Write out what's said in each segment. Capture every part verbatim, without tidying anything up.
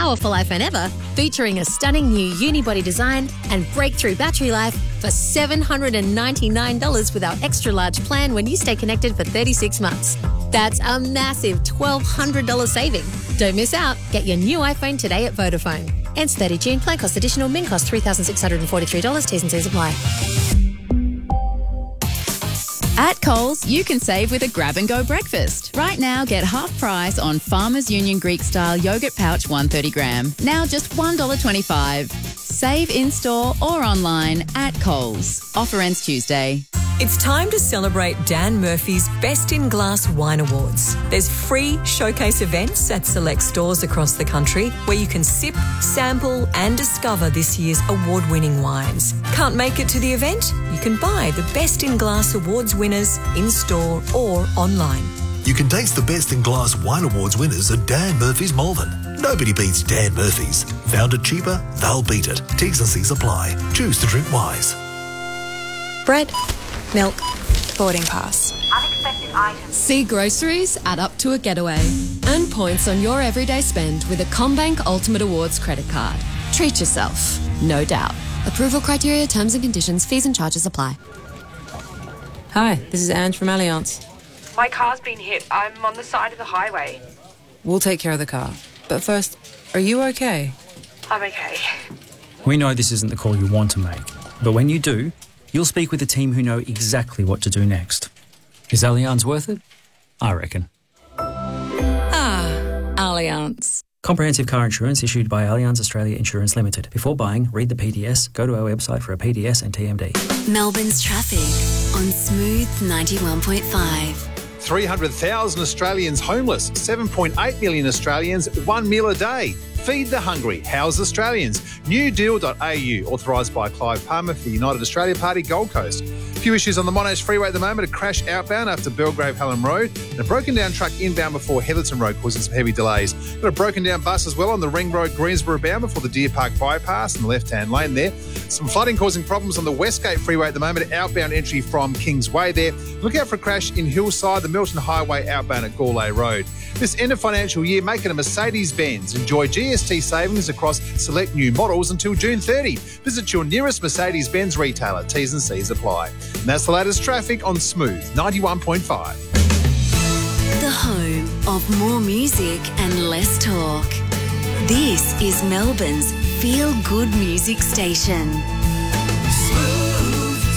powerful iPhone ever, featuring a stunning new unibody design and breakthrough battery life for seven hundred ninety-nine dollars with our extra large plan when you stay connected for thirty-six months. That's a massive twelve hundred dollars saving. Don't miss out. Get your new iPhone today at Vodafone. Ends thirtieth of June. Plan cost additional. Min cost three thousand six hundred forty-three dollars. T's and C's apply. At Coles, you can save with a grab-and-go breakfast. Right now, get half price on Farmers Union Greek-style yogurt pouch one hundred thirty gram. Now just one dollar twenty-five. Save in-store or online at Coles. Offer ends Tuesday. It's time to celebrate Dan Murphy's Best in Glass Wine Awards. There's free showcase events at select stores across the country where you can sip, sample and discover this year's award-winning wines. Can't make it to the event? You can buy the Best in Glass Awards winners in-store or online. You can taste the Best in Glass Wine Awards winners at Dan Murphy's Malvern. Nobody beats Dan Murphy's. Found it cheaper? They'll beat it. T's and C's apply. Choose to drink wise. Bread, milk, boarding pass. Unexpected items. See groceries add up to a getaway. Earn points on your everyday spend with a CommBank Ultimate Awards credit card. Treat yourself, no doubt. Approval criteria, terms and conditions, fees and charges apply. Hi, this is Ange from Allianz. My car's been hit. I'm on the side of the highway. We'll take care of the car. But first, are you okay? I'm okay. We know this isn't the call you want to make, but when you do, you'll speak with a team who know exactly what to do next. Is Allianz worth it? I reckon. Ah, Allianz. Comprehensive car insurance issued by Allianz Australia Insurance Limited. Before buying, read the P D S, go to our website for a P D S and T M D. Melbourne's traffic on Smooth ninety-one point five. three hundred thousand Australians homeless, seven point eight million Australians, one meal a day. Feed the hungry. House Australians. new deal dot a u, authorised by Clive Palmer for the United Australia Party Gold Coast. A few issues on the Monash Freeway at the moment. A crash outbound after Belgrave Helen Road and a broken down truck inbound before Heatherton Road causing some heavy delays. Got a broken down bus as well on the Ring Road Greensboro bound before the Deer Park bypass in the left-hand lane there. Some flooding causing problems on the Westgate Freeway at the moment. Outbound entry from Kingsway there. Look out for a crash in Hillside, the Milton Highway outbound at Gourlay Road. This end of financial year, make it a Mercedes-Benz. Enjoy G S T savings across select new models until June thirtieth. Visit your nearest Mercedes-Benz retailer. T's and C's apply. And that's the latest traffic on Smooth ninety-one point five. The home of more music and less talk. This is Melbourne's feel-good music station. Smooth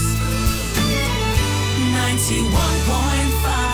ninety-one point five.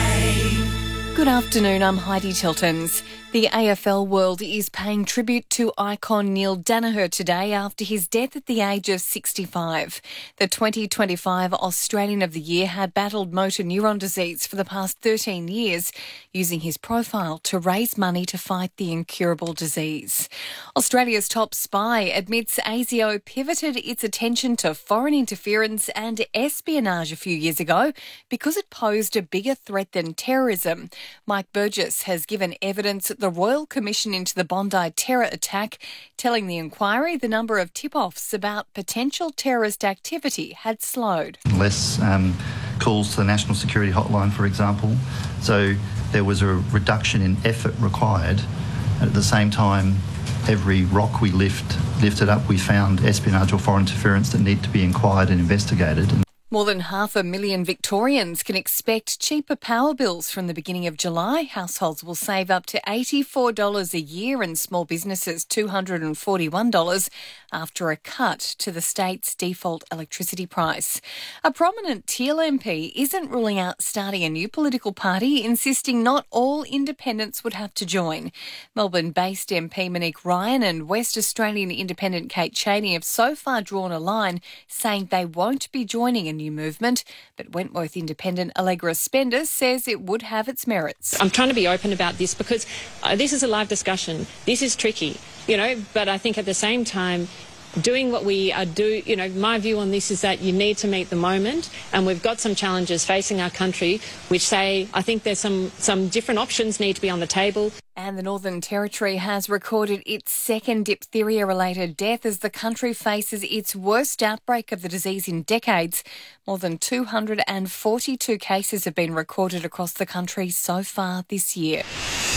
Good afternoon, I'm Heidi Tiltons. The A F L world is paying tribute to icon Neil Daniher today after his death at the age of sixty-five. The twenty twenty-five Australian of the Year had battled motor neuron disease for the past thirteen years, using his profile to raise money to fight the incurable disease. Australia's top spy admits A S I O pivoted its attention to foreign interference and espionage a few years ago because it posed a bigger threat than terrorism. Mike Burgess has given evidence at the Royal Commission into the Bondi terror attack, telling the inquiry the number of tip-offs about potential terrorist activity had slowed. Less um, calls to the National Security Hotline, for example. So there was a reduction in effort required. At the same time, every rock we lift, lifted up, we found espionage or foreign interference that need to be inquired and investigated. More than half a million Victorians can expect cheaper power bills from the beginning of July. Households will save up to eighty-four dollars a year and small businesses two hundred forty-one dollars after a cut to the state's default electricity price. A prominent Teal M P isn't ruling out starting a new political party, insisting not all independents would have to join. Melbourne-based M P Monique Ryan and West Australian independent Kate Cheney have so far drawn a line, saying they won't be joining a new movement, but Wentworth independent Allegra Spender says it would have its merits. I'm trying to be open about this because uh, this is a live discussion. This is tricky, you know, but I think at the same time, doing what we are do, you know, my view on this is that you need to meet the moment, and we've got some challenges facing our country which say I think there's some, some different options need to be on the table. And the Northern Territory has recorded its second diphtheria-related death as the country faces its worst outbreak of the disease in decades. More than two hundred forty-two cases have been recorded across the country so far this year.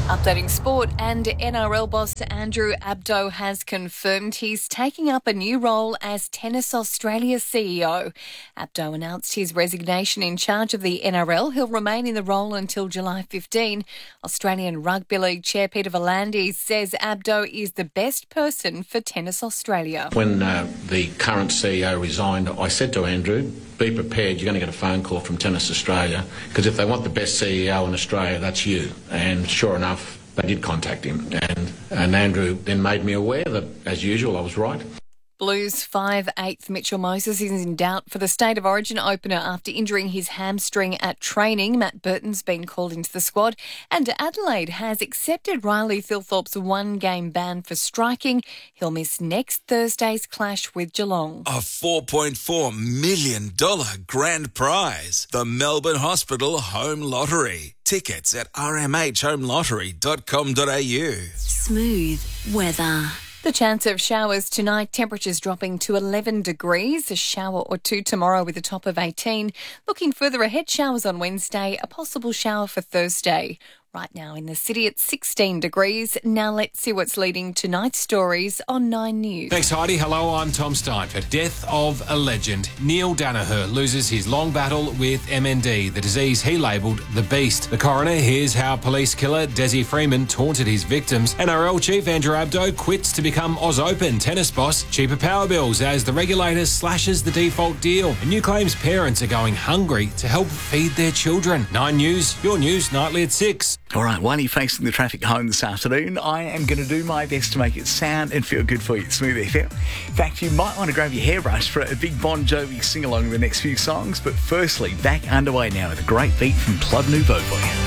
Updating sport, and N R L boss Andrew Abdo has confirmed he's taking up a new role as Tennis Australia C E O. Abdo announced his resignation in charge of the N R L. He'll remain in the role until July fifteenth. Australian Rugby League Chair Peter V'landys says Abdo is the best person for Tennis Australia. When uh, the current C E O resigned, I said to Andrew, be prepared, you're going to get a phone call from Tennis Australia, because if they want the best C E O in Australia, that's you. And sure enough, they did contact him. And, and Andrew then made me aware that, as usual, I was right. Blues five-eighth Mitchell Moses is in doubt for the State of Origin opener after injuring his hamstring at training. Matt Burton's been called into the squad. And Adelaide has accepted Riley Thilthorpe's one-game ban for striking. He'll miss next Thursday's clash with Geelong. A four point four million dollars grand prize. The Melbourne Hospital Home Lottery. Tickets at r m h home lottery dot com dot a u. Smooth weather. The chance of showers tonight, temperatures dropping to eleven degrees, a shower or two tomorrow with a top of eighteen. Looking further ahead, showers on Wednesday, a possible shower for Thursday. Right now in the city at sixteen degrees. Now let's see what's leading tonight's stories on Nine News. Thanks, Heidi. Hello, I'm Tom Steinford. Death of a legend. Neil Danaher loses his long battle with M N D, the disease he labelled the Beast. The coroner hears how police killer Desi Freeman taunted his victims. N R L chief Andrew Abdo quits to become Oz Open tennis boss. Cheaper power bills as the regulator slashes the default deal. And new claims parents are going hungry to help feed their children. Nine News, your news nightly at six. All right, while you're facing the traffic home this afternoon, I am going to do my best to make it sound and feel good for you at Smooth F M. In fact, you might want to grab your hairbrush for a big Bon Jovi sing-along in the next few songs. But firstly, back underway now with a great beat from Club Nouveau for you.